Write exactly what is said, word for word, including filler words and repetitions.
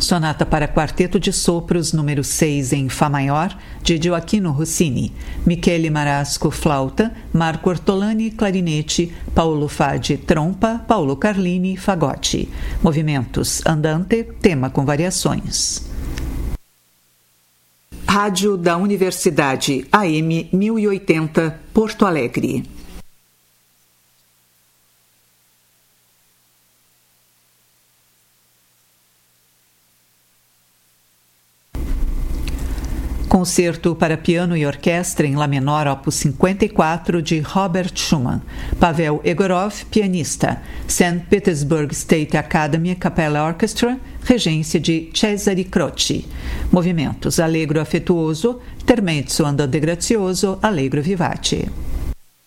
Sonata para Quarteto de Sopros, número seis, em Fá maior, de Gioachino Rossini. Michele Marasco, flauta. Marco Ortolani, clarinete. Paulo Fadi, trompa. Paulo Carlini, fagote. Movimentos: andante, tema com variações. Rádio da Universidade, A M mil e oitenta, Porto Alegre. Concerto para piano e orquestra em Lá menor, opus cinquenta e quatro, de Robert Schumann. Pavel Egorov, pianista. Saint Petersburg State Academy Capella Orchestra, regência de Cesare Croce. Movimentos: allegro afetuoso, intermezzo andante grazioso, allegro vivace.